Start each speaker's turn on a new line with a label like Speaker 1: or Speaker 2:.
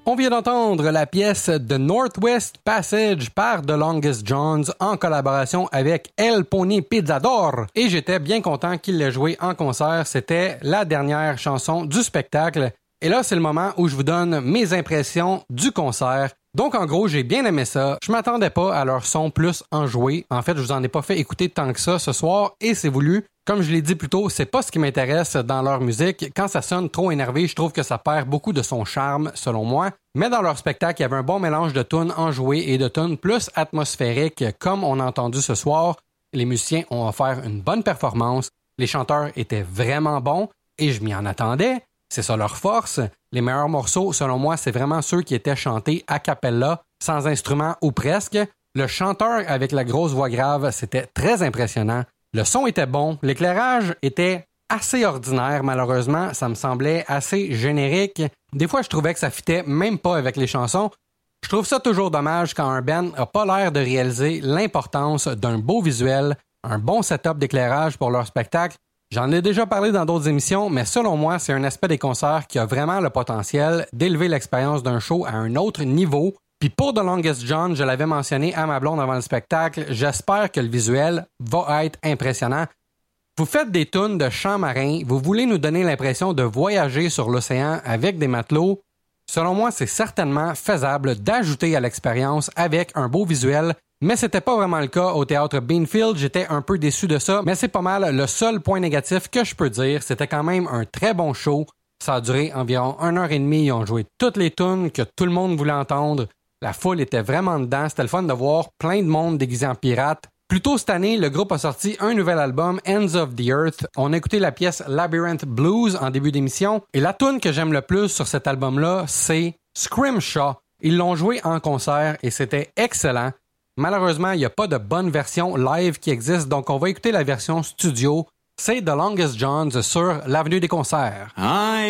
Speaker 1: On vient d'entendre la pièce The Northwest Passage par The Longest Johns en collaboration avec El Pony Pizzador. Et j'étais bien content qu'il l'ait joué en concert. C'était la dernière chanson du spectacle. Et là, c'est le moment où je vous donne mes impressions du concert. Donc, en gros, j'ai bien aimé ça. Je m'attendais pas à leur son plus enjoué. En fait, je vous en ai pas fait écouter tant que ça ce soir et c'est voulu. Comme je l'ai dit plus tôt, c'est pas ce qui m'intéresse dans leur musique. Quand ça sonne trop énervé, je trouve que ça perd beaucoup de son charme, selon moi. Mais dans leur spectacle, il y avait un bon mélange de tunes enjouées et de tunes plus atmosphériques, comme on a entendu ce soir. Les musiciens ont offert une bonne performance. Les chanteurs étaient vraiment bons et je m'y en attendais. C'est ça leur force. Les meilleurs morceaux, selon moi, c'est vraiment ceux qui étaient chantés a cappella, sans instrument ou presque. Le chanteur avec la grosse voix grave, c'était très impressionnant. Le son était bon. L'éclairage était assez ordinaire, malheureusement. Ça me semblait assez générique. Des fois, je trouvais que ça fitait même pas avec les chansons. Je trouve ça toujours dommage quand un band n'a pas l'air de réaliser l'importance d'un beau visuel, un bon setup d'éclairage pour leur spectacle. J'en ai déjà parlé dans d'autres émissions, mais selon moi, c'est un aspect des concerts qui a vraiment le potentiel d'élever l'expérience d'un show à un autre niveau. Puis pour The Longest John, je l'avais mentionné à ma blonde avant le spectacle, j'espère que le visuel va être impressionnant. Vous faites des tunes de chants marins, vous voulez nous donner l'impression de voyager sur l'océan avec des matelots. Selon moi, c'est certainement faisable d'ajouter à l'expérience avec un beau visuel. Mais c'était pas vraiment le cas au théâtre Beanfield, j'étais un peu déçu de ça, mais c'est pas mal le seul point négatif que je peux dire, c'était quand même un très bon show. Ça a duré environ 1h30, ils ont joué toutes les tunes que tout le monde voulait entendre. La foule était vraiment dedans, c'était le fun de voir plein de monde déguisé en pirate. Plus tôt cette année, le groupe a sorti un nouvel album, Ends of the Earth. On a écouté la pièce Labyrinth Blues en début d'émission, et la tune que j'aime le plus sur cet album-là, c'est Scrimshaw. Ils l'ont joué en concert et c'était excellent. Malheureusement, il n'y a pas de bonne version live qui existe, donc on va écouter la version studio. C'est The Longest Johns sur l'Avenue des Concerts.